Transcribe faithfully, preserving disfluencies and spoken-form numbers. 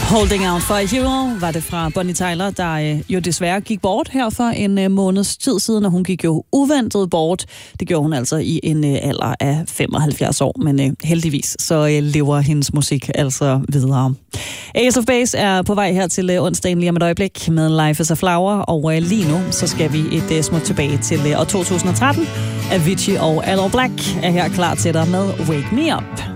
Holding Out for a Hero var det fra Bonnie Tyler, der øh, jo desværre gik bort her for en øh, måneds tid siden, og hun gik jo uventet bort. Det gjorde hun altså i en øh, alder af femoghalvfjerds år, men øh, heldigvis så øh, lever hendes musik altså videre. Ace of Base er på vej her til øh, onsdagen lige om et øjeblik med Life is a Flower, og øh, lige nu så skal vi et øh, smut tilbage til øh, år to tusind og tretten. Avicii og Aloe Black er her klar til dig med Wake Me Up.